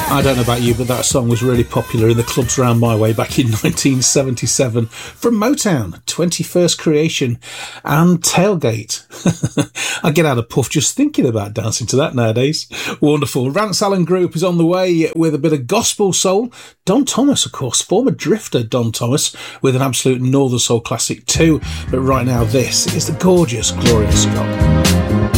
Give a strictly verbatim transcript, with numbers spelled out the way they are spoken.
I don't know about you, but that song was really popular in the clubs around my way back in nineteen seventy-seven. From Motown, twenty-first Creation and Tailgate. I get out of puff just thinking about dancing to that nowadays. Wonderful. Rance Allen Group is on the way with a bit of gospel soul. Don Thomas, of course, former drifter Don Thomas, with an absolute Northern Soul classic too. But right now, this is the gorgeous Gloria Scott.